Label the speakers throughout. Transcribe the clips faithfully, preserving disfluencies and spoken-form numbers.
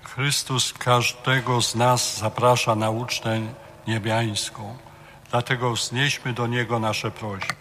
Speaker 1: Chrystus każdego z nas zaprasza na ucztę niebiańską, dlatego wznieśmy do Niego nasze prośby.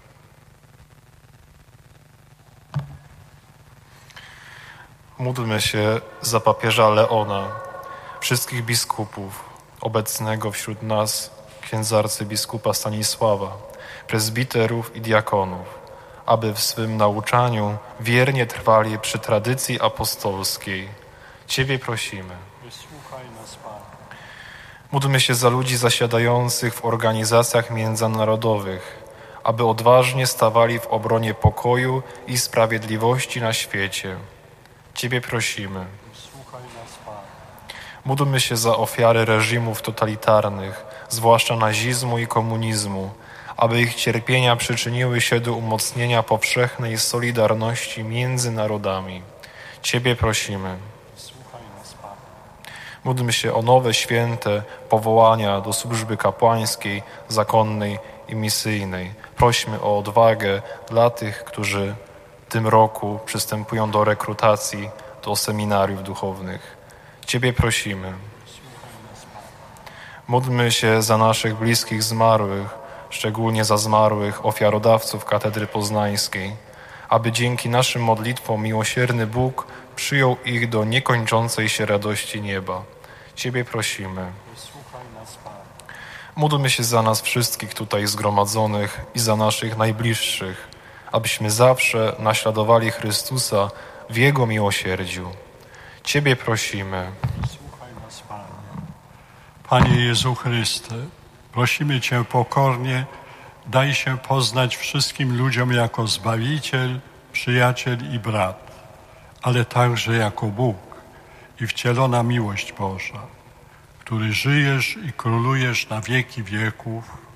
Speaker 2: Módlmy się za papieża Leona, wszystkich biskupów, obecnego wśród nas księdza arcybiskupa Stanisława, prezbiterów i diakonów, aby w swym nauczaniu wiernie trwali przy tradycji apostolskiej. Ciebie prosimy.
Speaker 1: Wysłuchaj nas, Panie.
Speaker 2: Módlmy się za ludzi zasiadających w organizacjach międzynarodowych, aby odważnie stawali w obronie pokoju i sprawiedliwości na świecie. Ciebie prosimy.
Speaker 1: Wysłuchaj nas, Panie.
Speaker 2: Módlmy się za ofiary reżimów totalitarnych, zwłaszcza nazizmu i komunizmu, aby ich cierpienia przyczyniły się do umocnienia powszechnej solidarności między narodami. Ciebie prosimy.
Speaker 1: Wysłuchaj nas, Panie.
Speaker 2: Módlmy się o nowe święte powołania do służby kapłańskiej, zakonnej i misyjnej. Prośmy o odwagę dla tych, którzy w tym roku przystępują do rekrutacji do seminariów duchownych. Ciebie prosimy. Módlmy się za naszych bliskich zmarłych, szczególnie za zmarłych ofiarodawców Katedry Poznańskiej, aby dzięki naszym modlitwom miłosierny Bóg przyjął ich do niekończącej się radości nieba. Ciebie prosimy.
Speaker 1: Wysłuchaj nas, Panie.
Speaker 2: Módlmy się za nas wszystkich tutaj zgromadzonych i za naszych najbliższych, abyśmy zawsze naśladowali Chrystusa w Jego miłosierdziu. Ciebie prosimy.
Speaker 1: Wysłuchaj nas, Panie. Panie Jezu Chryste, prosimy Cię pokornie, daj się poznać wszystkim ludziom jako Zbawiciel, Przyjaciel i Brat, ale także jako Bóg i wcielona miłość Boża, który żyjesz i królujesz na wieki wieków.